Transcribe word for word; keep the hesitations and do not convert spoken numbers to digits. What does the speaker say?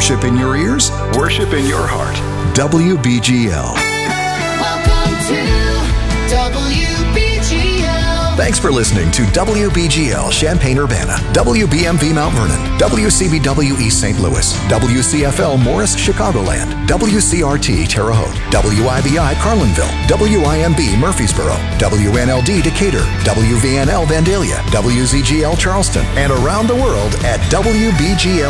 Worship in your ears, worship in your heart. W B G L. Welcome to W B G L. Thanks for listening to W B G L Champaign-Urbana, W B M V Mount Vernon, W C B W East Saint Louis, W C F L Morris Chicagoland, W C R T Terre Haute, W I B I Carlinville, W I M B Murfreesboro, W N L D Decatur, W V N L Vandalia, W Z G L Charleston, and around the world at W B G L